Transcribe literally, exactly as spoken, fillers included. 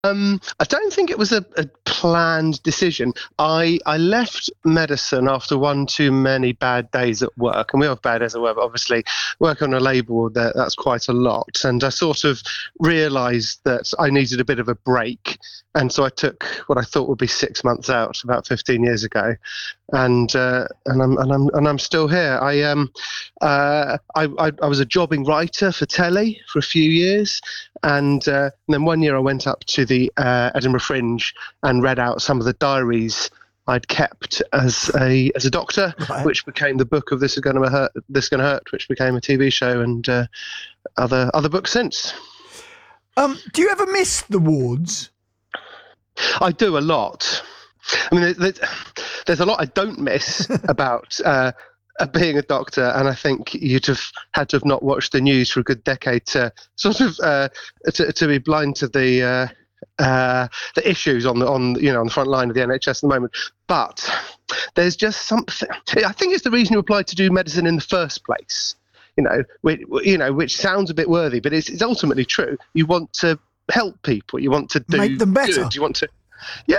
Um, I don't think it was a, a planned decision. I I left medicine after one too many bad days at work, and we have bad days at work. But obviously, work on a label that that's quite a lot, and I sort of realised that I needed a bit of a break, and so I took what I thought would be six months out about fifteen years ago, and uh, and I'm and I'm and I'm still here. I um uh I, I I was a jobbing writer for telly for a few years, and, uh, and then one year I went up to the uh, Edinburgh Fringe and read out some of the diaries I'd kept as a as a doctor, Right. which became the book of This Is Going to Hurt, This Is Going to Hurt, which became a T V show, and uh, other other books since. Um, do you ever miss the wards? I do a lot. I mean, there's, there's a lot I don't miss about uh, uh, being a doctor, and I think you'd have had to have not watched the news for a good decade to sort of uh, to, to be blind to the uh, uh, the issues on the on you know on the front line of the N H S at the moment. But there's just something. I think it's the reason you applied to do medicine in the first place. You know, which, you know, which sounds a bit worthy, but it's, it's ultimately true. You want to help people. You want to do Make them better. good. You want to. Yeah,